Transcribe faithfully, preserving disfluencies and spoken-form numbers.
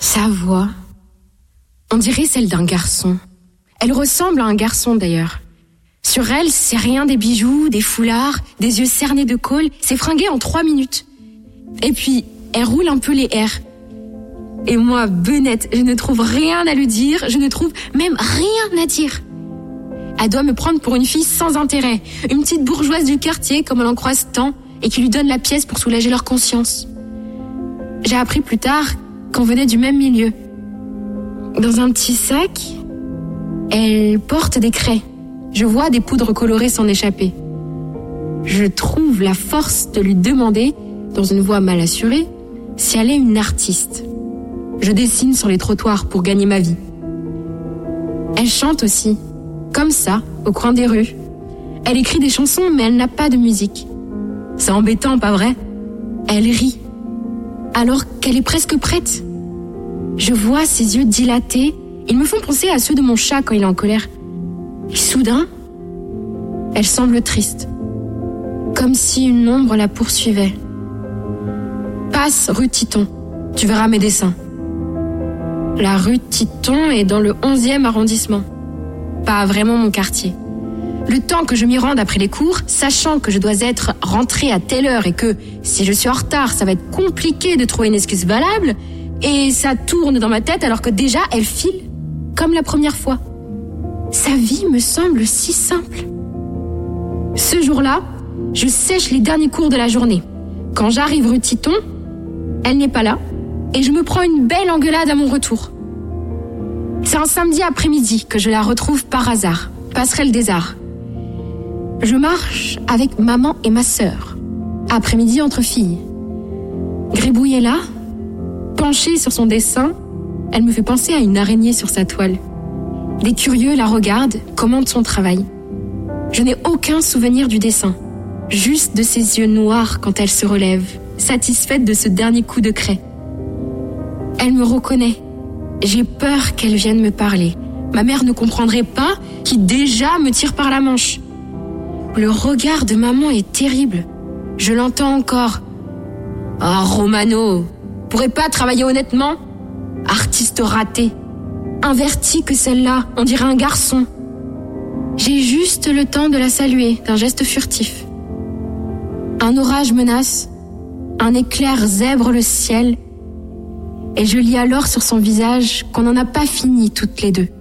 Sa voix, on dirait celle d'un garçon. Elle ressemble à un garçon d'ailleurs. Sur elle, c'est rien des bijoux, des foulards, des yeux cernés de colle, c'est fringué en trois minutes. Et puis, elle roule un peu les airs. Et moi, benette, je ne trouve rien à lui dire, je ne trouve même rien à dire. Elle doit me prendre pour une fille sans intérêt, une petite bourgeoise du quartier comme elle en croise tant et qui lui donne la pièce pour soulager leur conscience. J'ai appris plus tard qu'on venait du même milieu. Dans un petit sac, elle porte des craies. Je vois des poudres colorées s'en échapper. Je trouve la force de lui demander, dans une voix mal assurée, si elle est une artiste. Je dessine sur les trottoirs pour gagner ma vie. Elle chante aussi, comme ça, au coin des rues. Elle écrit des chansons, mais elle n'a pas de musique. C'est embêtant, pas vrai? Elle rit, alors qu'elle est presque prête. Je vois ses yeux dilatés, ils me font penser à ceux de mon chat quand il est en colère. Et soudain, elle semble triste, comme si une ombre la poursuivait. Passe rue Titon, tu verras mes dessins. La rue Titon est dans le onzième arrondissement. Pas vraiment mon quartier. Le temps que je m'y rende après les cours, sachant que je dois être rentrée à telle heure et que si je suis en retard, ça va être compliqué de trouver une excuse valable, et ça tourne dans ma tête alors que déjà elle file comme la première fois. Sa vie me semble si simple. Ce jour-là, je sèche les derniers cours de la journée. Quand j'arrive rue Titon, elle n'est pas là et je me prends une belle engueulade à mon retour. C'est un samedi après-midi que je la retrouve par hasard, passerelle des Arts. Je marche avec maman et ma sœur, après-midi entre filles. Gribouille est là, penchée sur son dessin, elle me fait penser à une araignée sur sa toile. Des curieux la regardent, commentent son travail. Je n'ai aucun souvenir du dessin, juste de ses yeux noirs quand elle se relève, satisfaite de ce dernier coup de craie. Elle me reconnaît. J'ai peur qu'elle vienne me parler. Ma mère ne comprendrait pas qui déjà me tire par la manche. Le regard de maman est terrible. Je l'entends encore. « Oh, Romano, pourrais pas travailler honnêtement ? Artiste raté. Inverti que celle-là, on dirait un garçon. » J'ai juste le temps de la saluer d'un geste furtif. Un orage menace, un éclair zèbre le ciel, et je lis alors sur son visage qu'on n'en a pas fini toutes les deux.